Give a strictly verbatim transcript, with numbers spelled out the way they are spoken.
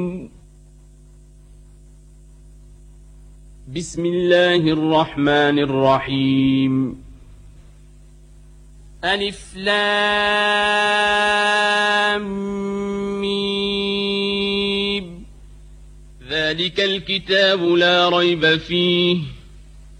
بسم الله الرحمن الرحيم. ألف لام ميم. ذلك الكتاب لا ريب فيه